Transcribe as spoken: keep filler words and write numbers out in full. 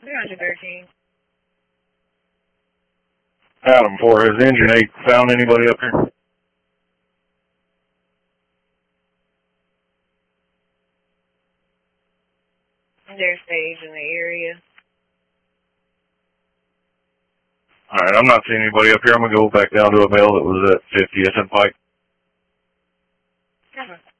three hundred thirteen. Adam four, has Engine eight found anybody up here? There's stage in the area. Alright, I'm not seeing anybody up here. I'm going to go back down to a male that was at fiftieth and Pike. Uh-huh.